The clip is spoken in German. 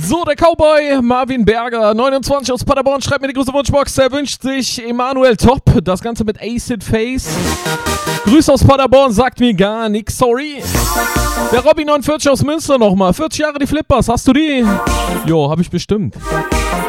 So, der Cowboy Marvin Berger, 29 aus Paderborn, schreibt mir die große Wunschbox. Er wünscht sich Emanuel Top, das Ganze mit Acid Face. Grüße aus Paderborn, sagt mir gar nix, sorry. Der Robby 49 aus Münster nochmal. 40 Jahre die Flippers, hast du die? Jo, hab ich bestimmt.